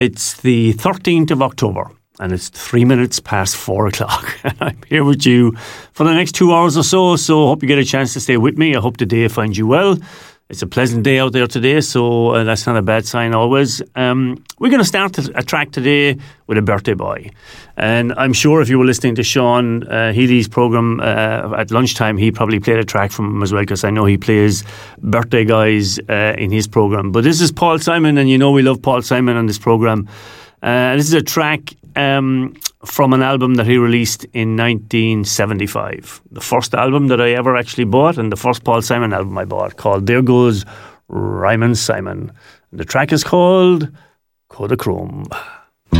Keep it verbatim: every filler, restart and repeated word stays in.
It's the thirteenth of October and it's three minutes past four o'clock. And I'm here with you for the next two hours or so. So I hope you get a chance to stay with me. I hope the day finds you well. It's a pleasant day out there today, so uh, that's not a bad sign always. Um, we're going to start a track today with a birthday boy. And I'm sure if you were listening to Sean uh, Healy's programme uh, at lunchtime, he probably played a track from him as well, because I know he plays birthday guys uh, in his programme. But this is Paul Simon, and you know we love Paul Simon on this programme. Uh, this is a track um, from an album that he released in nineteen seventy-five. The first album that I ever actually bought, and the first Paul Simon album I bought, called There Goes Ryman Simon. And the track is called Kodachrome.